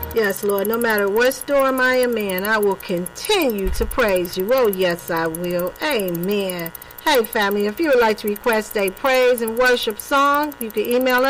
Yes, Lord, no matter what storm I am in, I will continue to praise you. Oh, yes, I will. Amen. Hey, family, if you would like to request a praise and worship song, you can email us